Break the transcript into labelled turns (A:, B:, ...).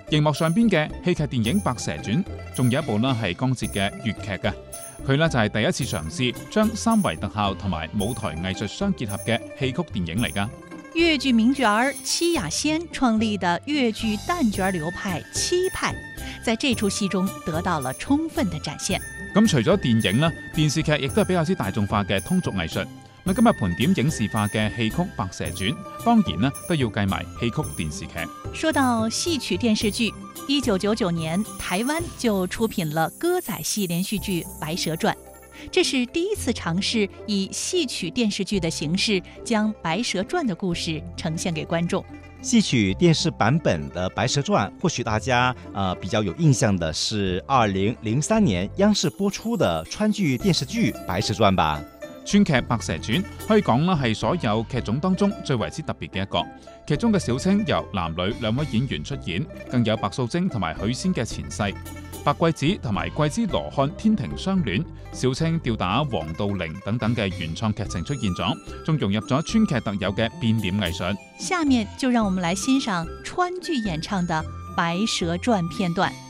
A: 熒幕上邊嘅戲劇電影《白蛇傳》，仲有一部呢係江浙嘅粵劇嘅，佢呢就係第一次嘗試將三維特效同埋舞台藝術相結合嘅戲曲電影嚟㗎。
B: 粵劇名角兒戚雅仙創立的粵劇旦角流派戚派，在這出戲中得到了充分的展現。
A: 咁除咗電影啦，電視劇亦都係比較之大眾化嘅通俗藝術。咁今日盤點影視化嘅戲曲《白蛇傳》，當然呢都要計埋戲曲電視劇。
B: 說到戲曲電視劇，1999年台灣就出品了歌仔戲連續劇《白蛇傳》，這是第一次嘗試以戲曲電視劇的形式將《白蛇傳》的故事呈現給觀眾。
C: 戲曲電視版本的《白蛇傳》，或許大家比較有印象的是2003年央視播出的川劇電視劇《白蛇傳》吧。
A: 川劇《白蛇傳》可以講啦係所有劇種當中最為之特別嘅一個。劇中嘅小青由男女兩位演員出演，更有白素貞同埋許仙嘅前世，白桂子同埋桂枝羅漢天庭相戀，小青吊打黃道陵等等嘅原創劇情出現咗，仲融入咗川劇特有嘅變臉藝術。
B: 下面就讓我們來欣賞川劇演唱的《白蛇傳》片段。